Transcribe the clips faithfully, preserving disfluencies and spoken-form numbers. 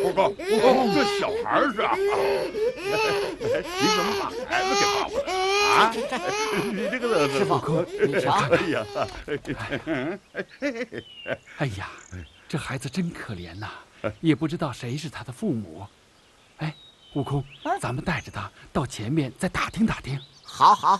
报告，这小孩是啊，你怎么把孩子给抱过来啊？你这个师傅，你瞧， 哎呀， 哎呀，这孩子真可怜呐，也不知道谁是他的父母。哎，悟空，咱们带着他到前面再打听打听。 好好。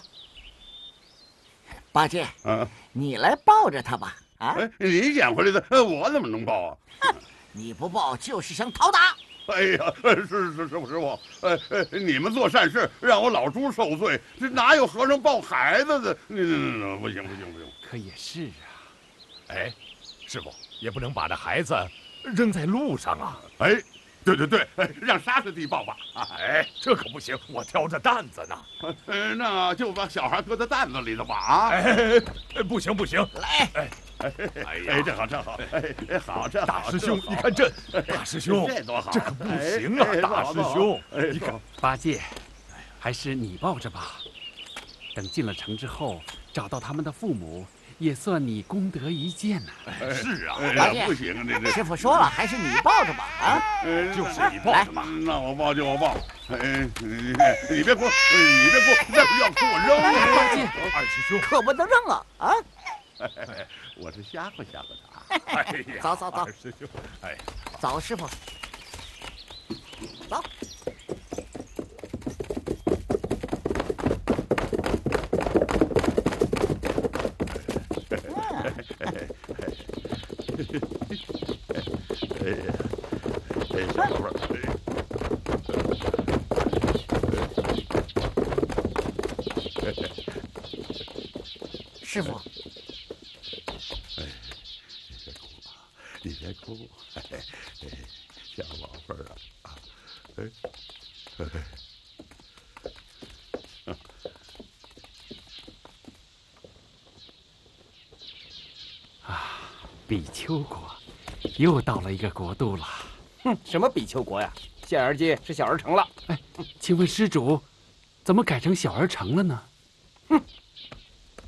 八戒，你来抱着他吧。啊， 你捡回来的，我怎么能抱啊？ 你不抱就是想讨打。 哎呀，是是师傅师傅，呃呃，你们做善事让我老猪受罪，这哪有和尚抱孩子的？那那那不行不行不行！ 可也是啊。 哎，师傅也不能把这孩子扔在路上啊！ 哎，对对对，让沙师弟抱吧。 哎，这可不行，我挑着担子呢。 呃，那就把小孩搁在担子里头吧。啊！ 哎，不行不行， 来！ 哎。 哎呀，这好，这好，哎，好，这大师兄，你看这，大师兄， 这多好， 这可不行啊，大师兄，你看， 八戒，还是你抱着吧。等进了城之后，找到他们的父母，也算你功德一件呐。 是啊， 八戒， 不行，这这师傅说了，还是你抱着吧。啊， 就是你抱着吧。 那我抱就我抱。哎，你你别哭，你别哭，要要哭我扔了。 八戒， 二师兄， 可不能扔啊！啊。 我是吓唬吓唬他。 哎呀， 走走走， 师兄，哎， 走，师傅，走。 哎呀，哎，小宝贝儿。 师傅， 哎，你别哭，你别哭，哎哎，小宝贝儿啊，哎，哎， 啊，比丘国，又到了一个国度了。 哼，什么比丘国呀？现儿街是小儿城了。 哎，请问施主，怎么改成小儿城了呢？ 哼，